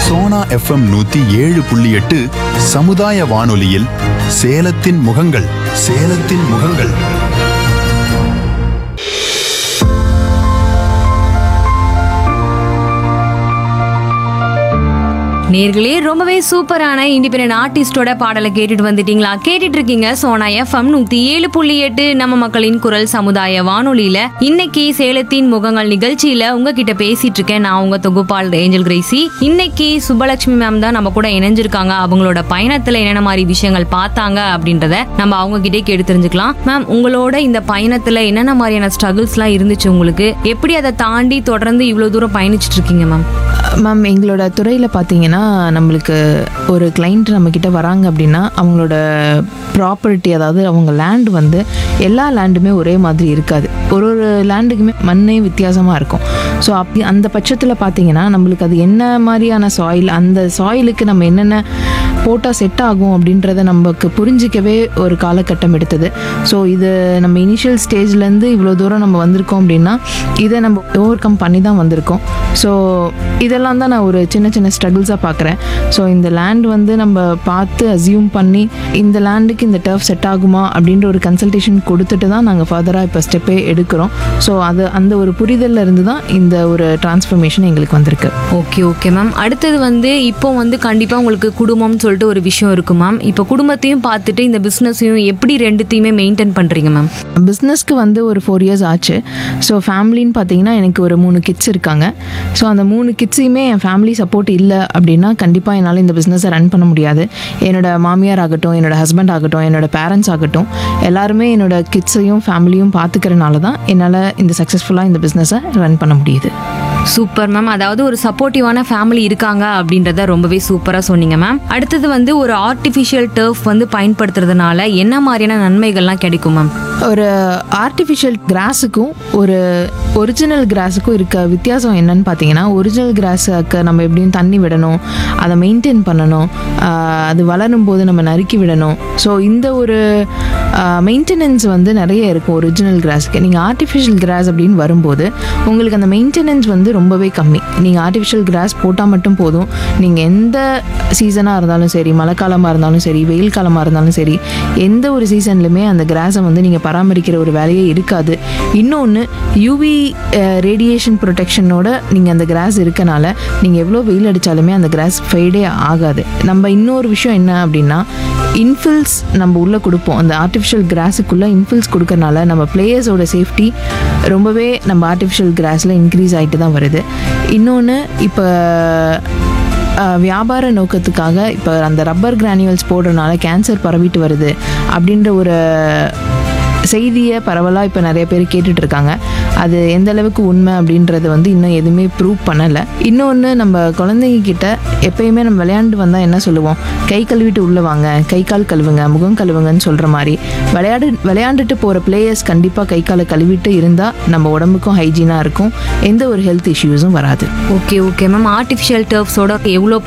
Sona FM 107.8 சமுதாய வானொலியில் சேலத்தின் முகங்கள். சேலத்தின் முகங்கள். நேர்களே, ரொம்பவே சூப்பரான இண்டிபெண்டன்ட் ஆர்டிஸ்டோட பாடலை கேட்டுட்டு வந்துட்டீங்களா? கேட்டுட்டு இருக்கீங்க சோனா எஃப்எம் 107.8 நம்ம மக்களின் குரல் சமுதாய வானொலியில. இன்னைக்கு சேலத்தின் முகங்கள் நிகழ்ச்சியில உங்ககிட்ட பேசிட்டு இருக்கேன் நான், உங்க தொகுப்பாளர் ஏஞ்சல் கிரேசி. இன்னைக்கு சுபலட்சுமி மேம் தான் நம்ம கூட இணைஞ்சிருக்காங்க. அவங்களோட பயணத்துல என்னென்ன மாதிரி விஷயங்கள் பார்த்தாங்க அப்படின்றத நம்ம அவங்க கிட்டே கேட்டு தெரிஞ்சுக்கலாம். மேம், உங்களோட இந்த பயணத்துல என்னென்ன மாதிரியான ஸ்ட்ரகிள்ஸ் எல்லாம் இருந்துச்சு உங்களுக்கு? எப்படி அதை தாண்டி தொடர்ந்து இவ்வளவு தூரம் பயணிச்சுட்டு இருக்கீங்க மேம்? மேம், எங்களோட துறையில் பார்த்தீங்கன்னா நம்மளுக்கு ஒரு கிளைண்ட் நம்மக்கிட்ட வராங்க அப்படின்னா அவங்களோட ப்ராப்பர்ட்டி, அதாவது அவங்க லேண்டு வந்து எல்லா லேண்டுமே ஒரே மாதிரி இருக்காது. ஒரு ஒரு லேண்டுக்குமே மண்ணே வித்தியாசமாக இருக்கும். ஸோ அந்த பட்சத்தில் பார்த்தீங்கன்னா நம்மளுக்கு அது என்ன மாதிரியான சாயில், அந்த சாயிலுக்கு நம்ம என்னென்ன போட்டால் செட் ஆகும் அப்படின்றத நமக்கு புரிஞ்சிக்கவே ஒரு காலகட்டம் எடுத்தது. ஸோ இது நம்ம இனிஷியல் ஸ்டேஜ்லேருந்து இவ்வளோ தூரம் நம்ம வந்திருக்கோம் அப்படின்னா இதை நம்ம ஓவர் கம் பண்ணி தான் வந்திருக்கோம். ஸோ இதெல்லாம் தான் நான் ஒரு சின்ன சின்ன ஸ்ட்ரகிள்ஸாக பார்க்குறேன். ஸோ இந்த லேண்ட் வந்து நம்ம பார்த்து அசியூம் பண்ணி இந்த லேண்டுக்கு இந்த டர்ஃப் செட் ஆகுமா அப்படின்ற ஒரு கன்சல்டேஷன் கொடுத்துட்டு தான் நாங்கள் ஃபர்தராக இப்போ ஸ்டெப்பே எடுக்கிறோம். ஸோ அது அந்த ஒரு புரிதலில் இருந்து தான் இந்த ஒரு டிரான்ஸ்ஃபர்மேஷன் எங்களுக்கு வந்திருக்கு. Okay ma'am. அடுத்தது வந்து இப்போ வந்து கண்டிப்பாக உங்களுக்கு குடும்பம்னு சொல்லிட்டு ஒரு விஷயம் இருக்கு மேம். இப்போ குடும்பத்தையும் பார்த்துட்டு இந்த பிஸ்னஸையும் எப்படி ரெண்டுத்தையுமே மெயின்டைன் பண்ணுறீங்க மேம்? பிஸ்னஸ்க்கு வந்து ஒரு 4 years ஆச்சு. ஸோ ஃபேமிலின்னு பார்த்தீங்கன்னா எனக்கு ஒரு 3 கிட்ஸ் இருக்காங்க. ஸோ அந்த 3 கிட்ஸையுமே என் ஃபேமிலி சப்போர்ட் இல்லை அப்படின்னா கண்டிப்பாக என்னால் இந்த பிஸ்னஸை ரன் பண்ண முடியாது. என்னோடய மாமியார் ஆகட்டும், என்னோட ஹஸ்பண்ட் ஆகட்டும், என்னோட பேரண்ட்ஸ் ஆகட்டும், எல்லாருமே என்னோட கிட்ஸையும் ஃபேமிலியும் பார்த்துக்கிறனால தான் என்னால் இந்த சக்ஸஸ்ஃபுல்லாக இந்த பிஸ்னஸை ரன் பண்ண முடியுது. Super ma'am. அதாவது ஒரு சப்போர்ட்டிவான ஃபேமிலி இருக்காங்க அப்படின்றத ரொம்பவே சூப்பராக சொன்னீங்க மேம். அடுத்தது வந்து ஒரு ஆர்டிஃபிஷியல் டர்ஃப் வந்து பயன்படுத்துறதுனால என்ன மாதிரியான நன்மைகள்லாம் கிடைக்கும் மேம்? ஒரு ஆர்டிஃபிஷியல் கிராஸுக்கும் ஒரு ஒரிஜினல் கிராஸுக்கும் இருக்க வித்தியாசம் என்னன்னு பார்த்தீங்கன்னா, ஒரிஜினல் கிராஸுக்கு நம்ம எப்படியும் தண்ணி விடணும், அதை மெயின்டைன் பண்ணணும், அது வளரும் போது நம்ம நறுக்கி விடணும். ஸோ இந்த ஒரு மெயின்டெனன்ஸ் வந்து நிறைய இருக்கும் ஒரிஜினல் கிராஸுக்கு. நீங்கள் ஆர்டிஃபிஷியல் கிராஸ் அப்படின்னு வரும்போது உங்களுக்கு அந்த மெயின்டெனன்ஸ் வந்து ரொம்பவே கம்மி. நீங்கள் ஆர்டிஃபிஷியல் கிராஸ் போட்டால் மட்டும் போதும். நீங்கள் எந்த சீசனாக இருந்தாலும் சரி, மழை காலமாக இருந்தாலும் சரி, வெயில் காலமாக இருந்தாலும் சரி, எந்த ஒரு சீசன்லையுமே அந்த கிராஸை வந்து நீங்கள் பராமரிக்கிற ஒரு வேலையே இருக்காது. இன்னொன்று, யூவி ரேடியேஷன் ப்ரொடெக்ஷனோட நீங்கள் அந்த கிராஸ் இருக்கனால நீங்கள் எவ்வளோ வெயில் அடித்தாலுமே அந்த கிராஸ் ஃபெய்டே ஆகாது. நம்ம இன்னொரு விஷயம் என்ன அப்படின்னா, இன்ஃபில்ஸ் நம்ம உள்ளே கொடுப்போம். அந்த ஆர்டிஃபிஷியல் கிராஸுக்குள்ளே இன்ஃபில்ஸ் கொடுக்கறனால நம்ம பிளேயர்ஸோட சேஃப்டி ரொம்பவே நம்ம ஆர்டிஃபிஷியல் கிராஸில் இன்க்ரீஸ் ஆகிட்டு தான் வருது. இன்னொன்று, இப்போ வியாபார நோக்கத்துக்காக இப்போ அந்த ரப்பர் கிரானியூல்ஸ் போடுறதுனால கேன்சர் பரவிட்டு வருது அப்படின்ற ஒரு செய்தியை பரவலாக இப்போ நிறைய பேர் கேட்டுட்டு இருக்காங்க. அது எந்த அளவுக்கு உண்மை அப்படின்றது வந்து இன்னும் எதுவுமே ப்ரூவ் பண்ணலை. இன்னொன்று, நம்ம குழந்தைங்க கிட்ட எப்பயுமே நம்ம விளையாண்டு வந்தால் என்ன சொல்லுவோம், கை கழுவிட்டு உள்ளே வாங்க, கை கால் கழுவுங்க, முகம் கழுவுங்கன்னு சொல்கிற மாதிரி விளையாண்டுட்டு போகிற பிளேயர்ஸ் கண்டிப்பாக கை காலை கழுவிட்டு இருந்தால் நம்ம உடம்புக்கும் ஹைஜீனாக இருக்கும், எந்த ஒரு ஹெல்த் இஷ்யூஸும் வராது. Okay ma'am. ஆர்டிஃபிஷியல் டர்ஃப்ஸோட எவ்வளோ